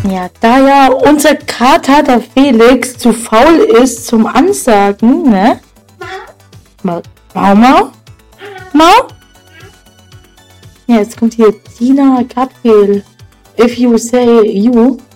Ja, da ja unser Kater, der Felix, zu faul ist zum Ansagen, ne? Mau, Mau, Mau? Mau? Ja, jetzt kommt hier Tina Gabriel. If you say you.